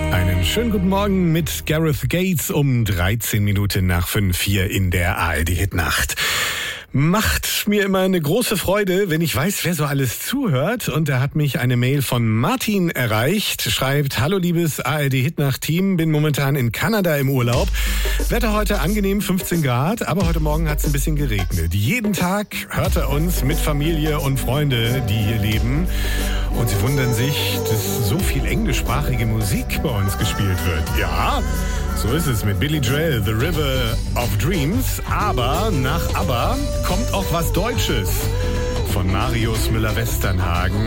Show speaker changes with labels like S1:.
S1: Einen schönen guten Morgen mit Gareth Gates um 13 Minuten nach 5 hier in der ARD-Hitnacht. Macht mir immer eine große Freude, wenn ich weiß, wer so alles zuhört. Und da hat mich eine Mail von Martin erreicht. Schreibt: Hallo liebes ARD-Hitnacht-Team, bin momentan in Kanada im Urlaub. Wetter heute angenehm, 15 Grad, aber heute Morgen hat es ein bisschen geregnet. Jeden Tag hört er uns mit Familie und Freunde, die hier leben. Und sie wundern sich, dass so viel englischsprachige Musik bei uns gespielt wird. Ja, so ist es mit Billy Joel, The River of Dreams. Aber nach ABBA kommt auch was Deutsches von Marius Müller-Westernhagen.